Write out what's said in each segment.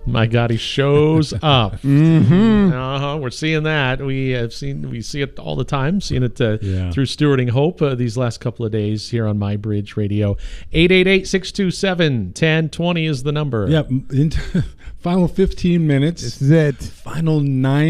My God, he shows up. Mm-hmm. We're seeing that. We see it all the time. Seeing it through Stewarding Hope these last couple of days here on My Bridge Radio. 888-627-1020 is the number. Yep. Final 15 minutes. This is it. Final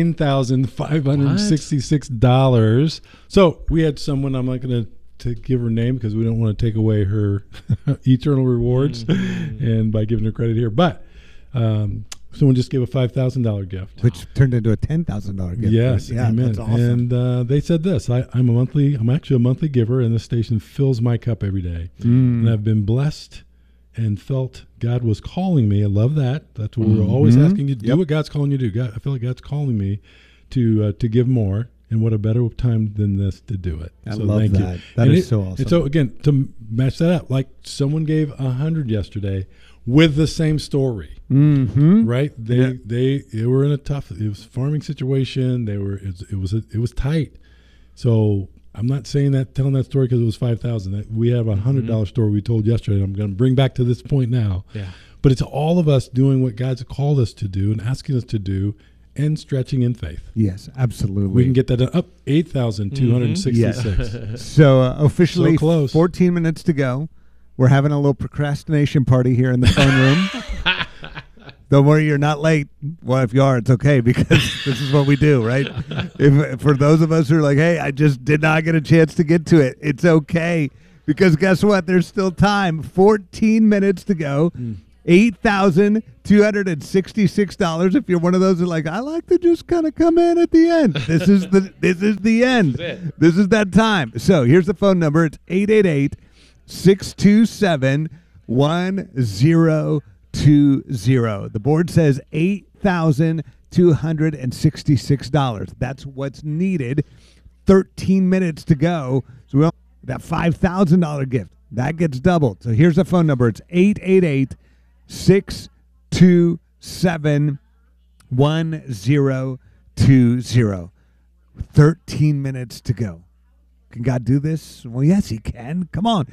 $9,566. So we had someone, I'm not going to give her name because we don't want to take away her eternal rewards and by giving her credit here. But someone just gave a $5,000 gift. Which turned into a $10,000 gift. Yes, yeah, amen. that's awesome. And they said this, I'm actually a monthly giver, and this station fills my cup every day. And I've been blessed and felt God was calling me. I love that. That's what we're always asking you to do what God's calling you to do. I feel like God's calling me to give more, and what a better time than this to do it. I love that. You. That is so awesome. And so again, to match that up, like someone gave 100 yesterday with the same story, right? They were in it was a farming situation. It was tight. So I'm not telling that story because it was $5,000. We have a $100 story we told yesterday, and I'm going to bring back to this point now. Yeah. But it's all of us doing what God's called us to do and asking us to do, and stretching in faith. Yes, absolutely. We can get that up 8,266. So officially, so close. 14 minutes to go. We're having a little procrastination party here in the phone room. Don't worry, you're not late. Well, if you are, it's okay because this is what we do, right? If for those of us who are like, hey, I just did not get a chance to get to it, it's okay because guess what? There's still time. 14 minutes to go. $8,266. If you're one of those who are like, I like to just kind of come in at the end. This is the end. This is that time. So here's the phone number. It's 888-627-1020. The board says $8,266. That's what's needed. 13 minutes to go. So that $5,000 gift, that gets doubled. So here's the phone number. It's 888-627-1020. 13 minutes to go. Can God do this? Well, yes, he can. Come on.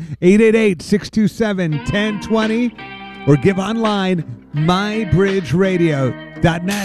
888-627-1020 or give online mybridgeradio.net.